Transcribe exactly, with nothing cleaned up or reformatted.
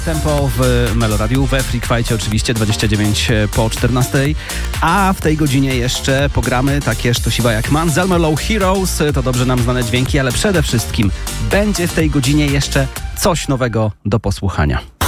Tempo w Meloradiu, we Freak Fight'cie oczywiście, dwadzieścia dziewięć po czternastej, a w tej godzinie jeszcze pogramy takie sztosiwa jak Manzelmer Low Heroes, to dobrze nam znane dźwięki, ale przede wszystkim będzie w tej godzinie jeszcze coś nowego do posłuchania.